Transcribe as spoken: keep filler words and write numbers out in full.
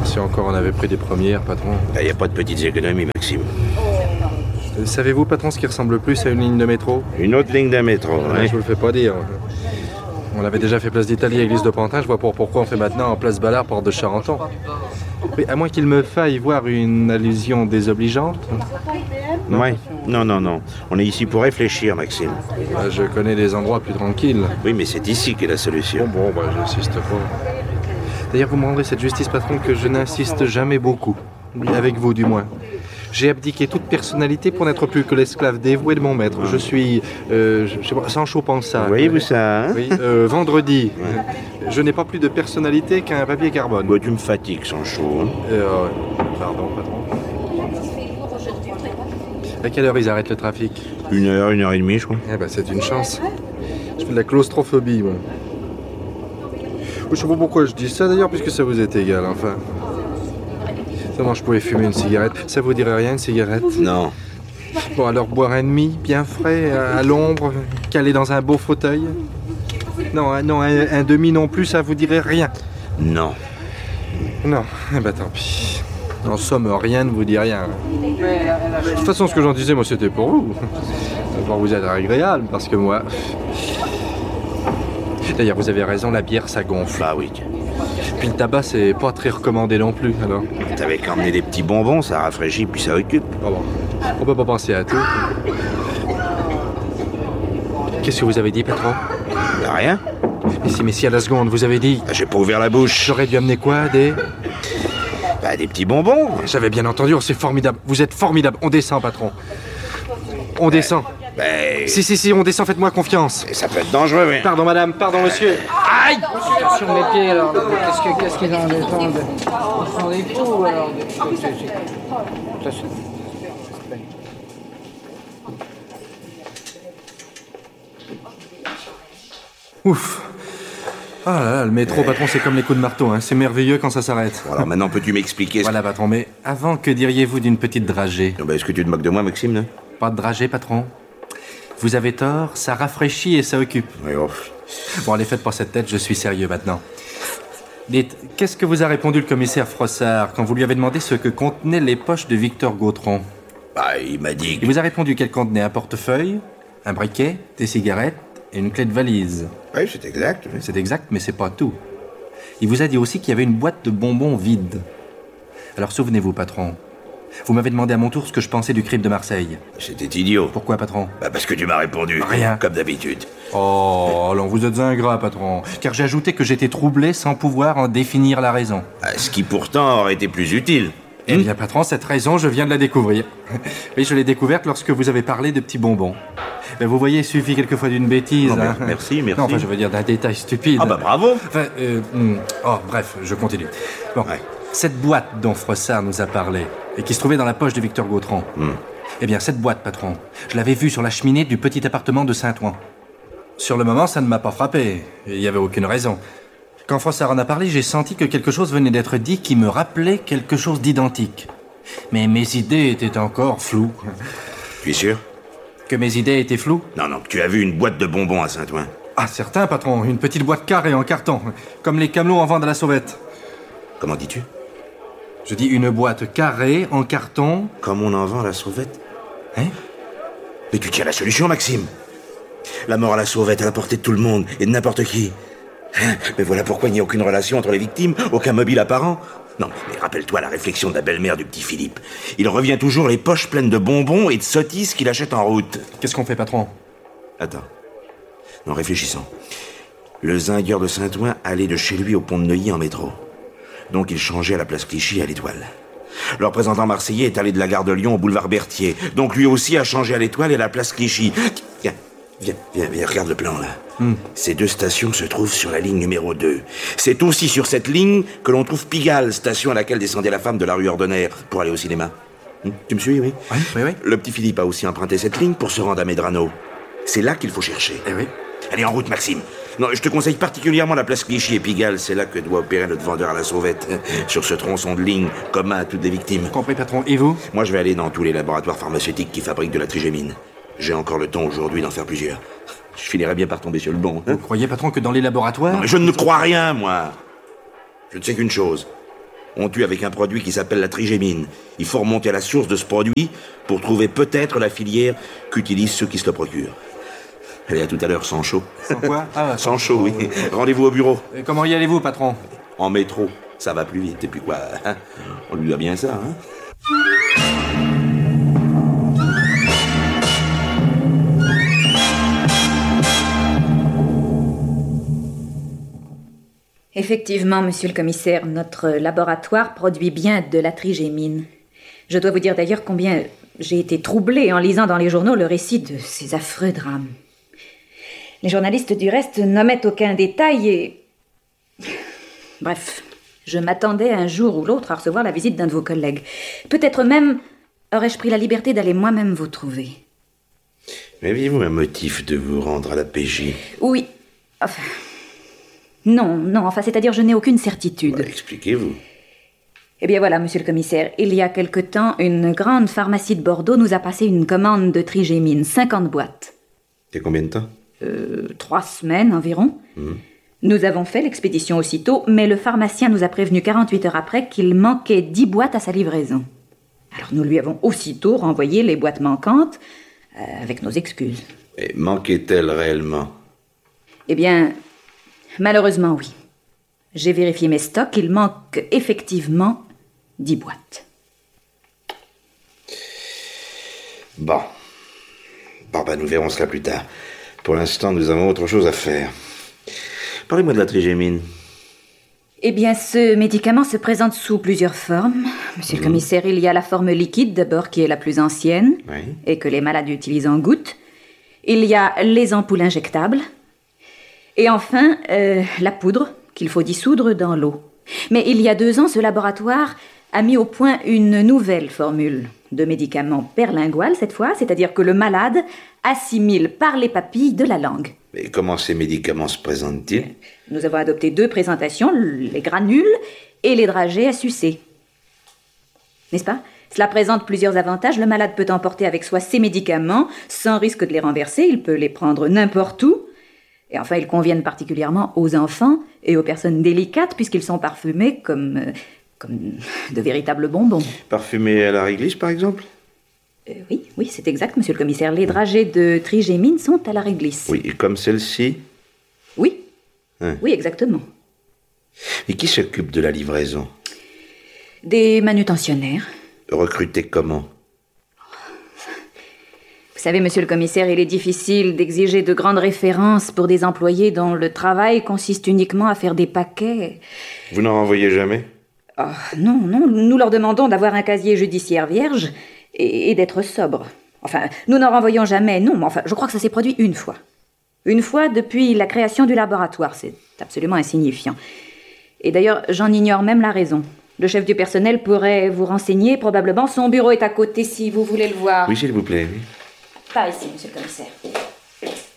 si encore on avait pris des premières, patron. Il n'y a pas de petites économies, Maxime. Euh, Savez-vous, patron, ce qui ressemble le plus à une ligne de métro? Une autre ligne de métro, Ouais, hein? je vous le fais pas dire. On avait déjà fait place d'Italie, église de Pantin, je vois pas pourquoi on fait maintenant en place Ballard, porte de Charenton. Oui, à moins qu'il me faille voir une allusion désobligeante. Ouais. Non, non, non. On est ici pour réfléchir, Maxime. Ah, je connais des endroits plus tranquilles. Oui, mais c'est ici qu'est la solution. Bon, bon, bah, j'insiste pas. D'ailleurs, vous me rendrez cette justice, patron, que je n'insiste jamais beaucoup. Avec vous, du moins. J'ai abdiqué toute personnalité pour n'être plus que l'esclave dévoué de mon maître. Je suis, euh, je, je sais pas, Sancho Panza. Voyez-vous ça, hein? Oui, euh, vendredi. Je n'ai pas plus de personnalité qu'un papier carbone. Bah, tu me fatigues, Sancho. Hein? Euh, pardon, patron. À quelle heure ils arrêtent le trafic? Une heure, une heure et demie, je crois. Eh ben, c'est une chance. Je fais de la claustrophobie, moi. Je sais pas pourquoi je dis ça, d'ailleurs, puisque ça vous est égal, enfin. Seulement, je pouvais fumer une cigarette. Ça vous dirait rien, une cigarette? Non. Bon, alors boire un demi, bien frais, à, à l'ombre, calé dans un beau fauteuil? Non, un, non, un, un demi non plus, ça vous dirait rien? Non. Non, eh ben tant pis. En somme, rien ne vous dit rien. De toute façon, ce que j'en disais, moi, c'était pour vous. Pour vous être agréable, parce que moi... D'ailleurs, vous avez raison, la bière, ça gonfle. Bah oui. Puis le tabac, c'est pas très recommandé non plus, alors. T'avais qu'à emmener des petits bonbons, ça rafraîchit, puis ça occupe. Oh bon, on peut pas penser à tout. Qu'est-ce que vous avez dit, patron? Bah rien. Mais si, mais si, à la seconde, vous avez dit... Bah, j'ai pas ouvert la bouche. J'aurais dû amener quoi, des... Bah des petits bonbons. J'avais bien entendu, oh, c'est formidable. Vous êtes formidable. On descend, patron. On descend. Bah... Si, si, si, on descend, faites-moi confiance. Ça peut être dangereux, oui. Pardon, madame, pardon, monsieur. Aïe! Sur mes pieds, alors, qu'est-ce que- qu'est-ce qu'ils en défendent? Ils sont des fous, alors. C'est- c'est- c'est- ça, c'est- Ouf. Ah là là, le métro, patron, c'est comme les coups de marteau, hein. C'est merveilleux quand ça s'arrête. Alors maintenant, peux-tu m'expliquer ce... Voilà, patron, mais avant, que diriez-vous d'une petite dragée? Bah, est-ce que tu te moques de moi, Maxime, là? Pas de dragée, patron? Vous avez tort, ça rafraîchit et ça occupe. Oui, oh. Bon, allez, faites pas cette tête, je suis sérieux maintenant. Dites, qu'est-ce que vous a répondu le commissaire Frossard quand vous lui avez demandé ce que contenaient les poches de Victor Gautron? Bah, il m'a dit... Il vous a répondu qu'elles contenaient un portefeuille, un briquet, des cigarettes et une clé de valise. Oui, c'est exact. Oui. C'est exact, mais c'est pas tout. Il vous a dit aussi qu'il y avait une boîte de bonbons vide. Alors souvenez-vous, patron. Vous m'avez demandé à mon tour ce que je pensais du crime de Marseille. C'était idiot. Pourquoi, patron? Bah, parce que tu m'as répondu. Rien. Comme d'habitude. Oh, alors vous êtes ingrat, patron. Car j'ai ajouté que j'étais troublé sans pouvoir en définir la raison. Ah, ce qui pourtant aurait été plus utile. Eh bien, patron, cette raison, je viens de la découvrir. Oui, je l'ai découverte lorsque vous avez parlé de petits bonbons. Ben, vous voyez, il suffit quelquefois d'une bêtise. Non, hein. mais merci, merci. Non, enfin, je veux dire d'un détail stupide. Ah bah bravo. Enfin, euh, hmm, oh, bref, je continue. Bon, Ouais. cette boîte dont Frossard nous a parlé, et qui se trouvait dans la poche de Victor Gautron, Hmm. eh bien, cette boîte, patron, je l'avais vue sur la cheminée du petit appartement de Saint-Ouen. Sur le moment, ça ne m'a pas frappé. Il n'y avait aucune raison. Quand Frossard en a parlé, j'ai senti que quelque chose venait d'être dit qui me rappelait quelque chose d'identique. Mais mes idées étaient encore floues. Tu es sûr? Que mes idées étaient floues? Non, non, que tu as vu une boîte de bonbons à Saint-Ouen. Ah, certain, patron. Une petite boîte carrée en carton. Comme les camelots en vendent à la sauvette. Comment dis-tu? Je dis une boîte carrée en carton. Comme on en vend à la sauvette? Hein? Mais tu tiens la solution, Maxime. La mort à la sauvette à la portée de tout le monde et de n'importe qui. Hein? Mais voilà pourquoi il n'y a aucune relation entre les victimes, aucun mobile apparent. Non, mais rappelle-toi la réflexion de la belle-mère du petit Philippe. Il revient toujours les poches pleines de bonbons et de sottises qu'il achète en route. Qu'est-ce qu'on fait, patron? Attends. Non, réfléchissons. Le zingueur de Saint-Ouen allait de chez lui au pont de Neuilly en métro. Donc il changeait à la place Clichy à l'Étoile. Le représentant marseillais est allé de la gare de Lyon au boulevard Berthier. Donc lui aussi a changé à l'Étoile et à la place Clichy. Viens, viens, viens, viens, regarde le plan là. Mm. Ces deux stations se trouvent sur la ligne numéro deux. C'est aussi sur cette ligne que l'on trouve Pigalle, station à laquelle descendait la femme de la rue Ordonner pour aller au cinéma. Mm. Tu me suis, oui? Oui, oui, oui. Le petit Philippe a aussi emprunté cette ligne pour se rendre à Medrano. C'est là qu'il faut chercher. Eh oui. Allez, en route, Maxime. Non, je te conseille particulièrement la place Clichy et Pigalle. C'est là que doit opérer notre vendeur à la sauvette. Sur ce tronçon de ligne, commun à toutes les victimes. Compris, patron. Et vous? Moi, je vais aller dans tous les laboratoires pharmaceutiques qui fabriquent de la trigémine. J'ai encore le temps aujourd'hui d'en faire plusieurs. Je finirai bien par tomber sur le bon. Hein? Vous croyez, patron, que dans les laboratoires... Non, mais je ne crois rien, moi. Je ne sais qu'une chose. On tue avec un produit qui s'appelle la trigémine. Il faut remonter à la source de ce produit pour trouver peut-être la filière qu'utilisent ceux qui se le procurent. Allez, à tout à l'heure, sans chaud. Sans quoi? Ah, Sans chaud, oui. Rendez-vous au bureau. Et comment y allez-vous, patron? En métro. Ça va plus vite. Et puis quoi, hein? On lui doit bien ça, hein? Effectivement, monsieur le commissaire, notre laboratoire produit bien de la trigémine. Je dois vous dire d'ailleurs combien j'ai été troublée en lisant dans les journaux le récit de ces affreux drames. Les journalistes, du reste, n'omettent aucun détail et... Bref, je m'attendais un jour ou l'autre à recevoir la visite d'un de vos collègues. Peut-être même aurais-je pris la liberté d'aller moi-même vous trouver. Mais aviez-vous un motif de vous rendre à la P J? Oui, enfin... Non, non, enfin, c'est-à-dire je n'ai aucune certitude. Bah, expliquez-vous. Eh bien voilà, monsieur le commissaire, il y a quelque temps, une grande pharmacie de Bordeaux nous a passé une commande de trigémine, cinquante boîtes. C'est combien de temps? Euh, trois semaines environ. Mmh. Nous avons fait l'expédition aussitôt, mais le pharmacien nous a prévenu quarante-huit heures après qu'il manquait dix boîtes à sa livraison. Alors nous lui avons aussitôt renvoyé les boîtes manquantes, euh, avec nos excuses. Et manquait-elle réellement? Eh bien, malheureusement oui. J'ai vérifié mes stocks, il manque effectivement dix boîtes. Bon. Bon, ben nous verrons cela plus tard. Pour l'instant, nous avons autre chose à faire. Parlez-moi de la trigémine. Eh bien, ce médicament se présente sous plusieurs formes. Monsieur mmh. le commissaire, il y a la forme liquide, d'abord, qui est la plus ancienne, oui. et que les malades utilisent en gouttes. Il y a les ampoules injectables. Et enfin, euh, la poudre, qu'il faut dissoudre dans l'eau. Mais il y a deux ans, ce laboratoire a mis au point une nouvelle formule de médicament perlingual, cette fois, c'est-à-dire que le malade assimile par les papilles de la langue. Mais comment ces médicaments se présentent-ils? Nous avons adopté deux présentations, les granules et les dragées à sucer. N'est-ce pas? Cela présente plusieurs avantages. Le malade peut emporter avec soi ses médicaments sans risque de les renverser. Il peut les prendre n'importe où. Et enfin, ils conviennent particulièrement aux enfants et aux personnes délicates puisqu'ils sont parfumés comme, euh, comme de véritables bonbons. Parfumés à la réglisse, par exemple? euh, Oui, oui, c'est exact, monsieur le commissaire. Les dragées de trigémine sont à la réglisse. Oui, et comme celle-ci? Oui, hein. Oui, exactement. Et qui s'occupe de la livraison? Des manutentionnaires. Recrutés comment? Vous savez, monsieur le commissaire, il est difficile d'exiger de grandes références pour des employés dont le travail consiste uniquement à faire des paquets. Vous n'en renvoyez jamais? Oh, non, non, nous leur demandons d'avoir un casier judiciaire vierge et, et d'être sobre. Enfin, nous n'en renvoyons jamais, non, mais enfin, je crois que ça s'est produit une fois. Une fois depuis la création du laboratoire, c'est absolument insignifiant. Et d'ailleurs, j'en ignore même la raison. Le chef du personnel pourrait vous renseigner, probablement. Son bureau est à côté, si vous voulez le voir. Oui, s'il vous plaît, oui. Par ici, monsieur le commissaire.